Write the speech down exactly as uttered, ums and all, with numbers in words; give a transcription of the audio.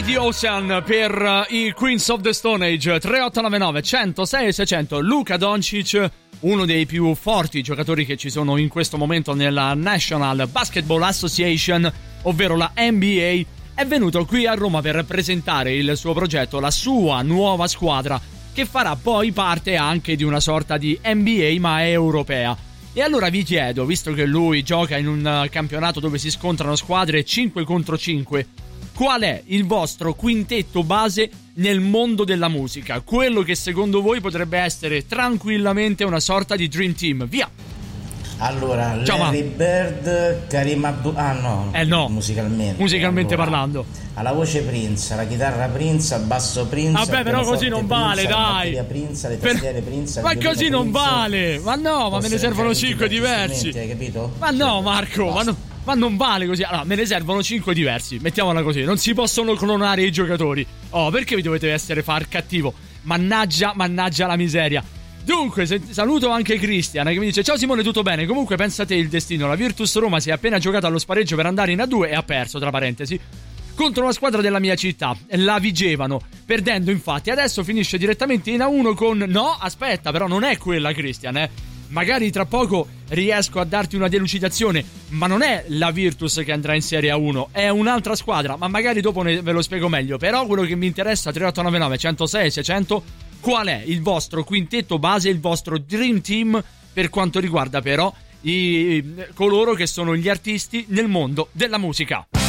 The Ocean per i Queens of the Stone Age. Tre otto nove nove uno zero sei sei zero zero. Luka Doncic, uno dei più forti giocatori che ci sono in questo momento nella National Basketball Association, ovvero la N B A, è venuto qui a Roma per presentare il suo progetto, la sua nuova squadra, che farà poi parte anche di una sorta di N B A ma europea. E allora vi chiedo, visto che lui gioca in un campionato dove si scontrano squadre cinque contro cinque, qual è il vostro quintetto base nel mondo della musica? Quello che secondo voi potrebbe essere tranquillamente una sorta di Dream Team. Via! Allora, Ciao, Larry ma... Bird, Karim Abdul... Ah no, eh no, musicalmente. Musicalmente allora, parlando. Alla voce Prince, alla chitarra Prince, al basso Prince. Vabbè, però così non vale, Prince, dai. alla Prince, alle tastiere Prince, ma così non Prince, vale. Ma no, ma me ne servono cinque diversi. Hai capito? Ma no, Marco, ma, no, ma non vale così. Allora, me ne servono cinque diversi. Mettiamola così, non si possono clonare i giocatori. Oh, perché vi dovete essere far cattivo? Mannaggia, mannaggia la miseria. Dunque, se, saluto anche Cristian che mi dice: ciao Simone, tutto bene? Comunque pensa te il destino, la Virtus Roma si è appena giocata allo spareggio per andare in A due e ha perso, tra parentesi, contro la squadra della mia città, la Vigevano, perdendo infatti. Adesso finisce direttamente in A uno con... No, aspetta, però non è quella, Cristian, eh magari tra poco riesco a darti una delucidazione, ma non è la Virtus che andrà in Serie A uno, è un'altra squadra, ma magari dopo ne, ve lo spiego meglio. Però quello che mi interessa, tre otto nove nove uno zero sei sei zero zero, qual è il vostro quintetto base, il vostro Dream Team per quanto riguarda però i, coloro che sono gli artisti nel mondo della musica.